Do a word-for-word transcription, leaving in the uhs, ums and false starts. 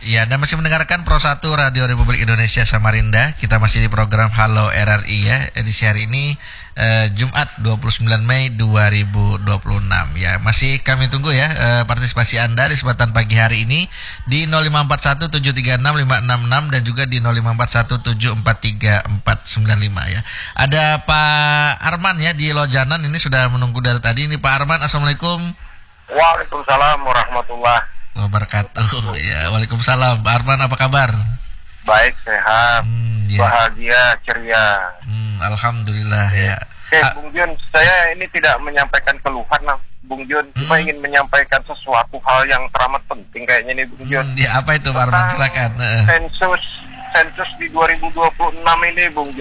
Ya, Anda masih mendengarkan Pro satu Radio Republik Indonesia Samarinda. Kita masih di program Halo R R I ya. Edisi hari ini eh, Jumat dua puluh sembilan Mei dua ribu dua puluh enam. Ya, masih kami tunggu ya eh, partisipasi Anda di kesempatan pagi hari ini di nol lima empat satu tujuh tiga enam lima enam enam dan juga di nol lima empat satu tujuh empat tiga empat sembilan lima ya. Ada Pak Arman ya di Lojanan, ini sudah menunggu dari tadi. Ini Pak Arman, Assalamualaikum. Waalaikumsalam warahmatullahi wabarakatuh. Ya, waalaikumsalam. Pak Arman, apa kabar? Baik, sehat, hmm, ya. Bahagia, ceria. Hmm, Alhamdulillah ya. Oke, ah. Bung Jun, saya ini tidak menyampaikan keluhan lah, Bung Jun. Hmm. Cuma ingin menyampaikan sesuatu hal yang teramat penting kayaknya nih, Bung Jun. Hmm, ya, apa itu Pak Arman? Silakan. Sensus, sensus di dua ribu dua puluh enam ini, Bung Jun.